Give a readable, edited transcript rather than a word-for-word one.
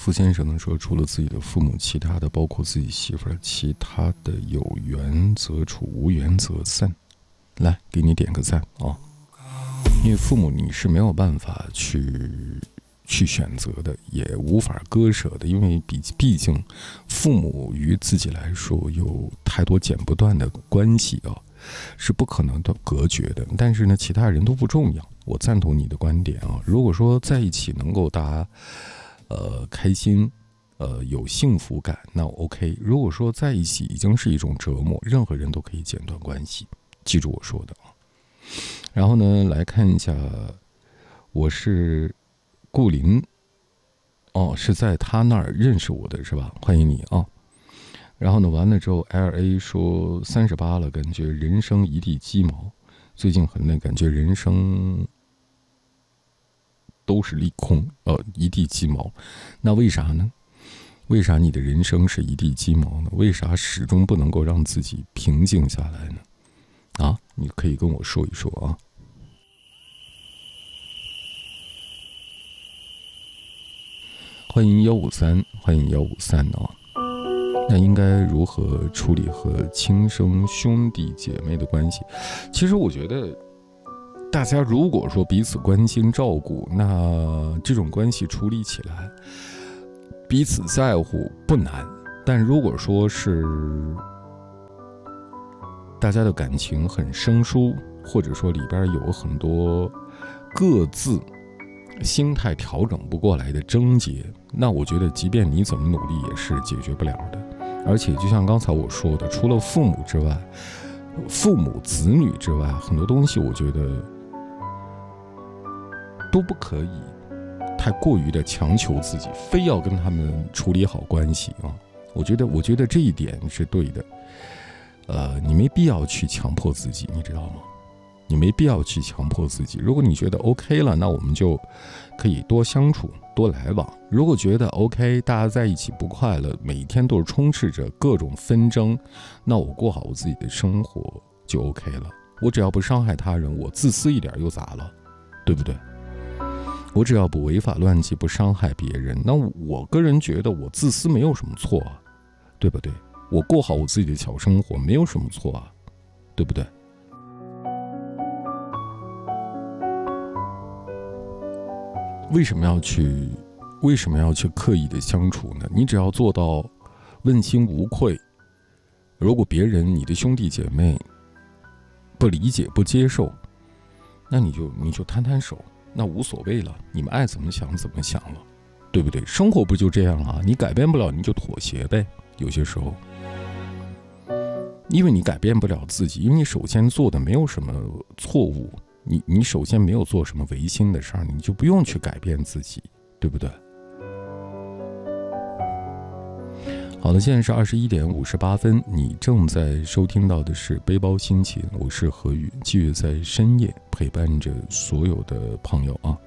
傅先生呢说，除了自己的父母，其他的包括自己媳妇儿，其他的有缘则处，无缘则散。来，给你点个赞啊！因为父母你是没有办法去选择的，也无法割舍的，因为毕竟父母与自己来说有太多剪不断的关系啊，是不可能的隔绝的。但是呢，其他人都不重要。我赞同你的观点啊。如果说在一起能够大家开心，有幸福感，那 OK。如果说在一起已经是一种折磨，任何人都可以剪断关系。记住我说的啊。然后呢，来看一下，我是顾林，是在他那儿认识我的是吧？欢迎你啊。然后呢，完了之后 ，LA 说38了，感觉人生一地鸡毛，最近很累，感觉人生都是利空，一地鸡毛。那为啥呢？为啥你的人生是一地鸡毛呢？为啥始终不能够让自己平静下来呢？啊，你可以跟我说一说啊。欢迎153，欢迎153啊。那应该如何处理和亲生兄弟姐妹的关系？其实我觉得，大家如果说彼此关心照顾，那这种关系处理起来，彼此在乎不难。但如果说是大家的感情很生疏，或者说里边有很多各自心态调整不过来的症结，那我觉得即便你怎么努力也是解决不了的。而且就像刚才我说的，除了父母之外，父母子女之外，很多东西我觉得都不可以太过于的强求自己，非要跟他们处理好关系啊。我觉得这一点是对的。你没必要去强迫自己，你知道吗？你没必要去强迫自己。如果你觉得 OK 了，那我们就可以多相处，多来往。如果觉得 OK， 大家在一起不快乐，每一天都是充斥着各种纷争，那我过好我自己的生活就 OK 了。我只要不伤害他人，我自私一点又咋了？对不对？我只要不违法乱纪，不伤害别人，那我个人觉得我自私没有什么错啊，对不对？我过好我自己的小生活没有什么错啊，对不对？为什么要去刻意的相处呢？你只要做到问心无愧。如果别人你的兄弟姐妹不理解不接受，那你就摊摊手，那无所谓了，你们爱怎么想怎么想了，对不对？生活不就这样啊？你改变不了你就妥协呗，有些时候。因为你改变不了自己，因为你首先做的没有什么错误，你首先没有做什么违心的事儿，你就不用去改变自己，对不对？好了，现在是21点58分，你正在收听到的是背包心情，我是何宇，继续在深夜陪伴着所有的朋友啊。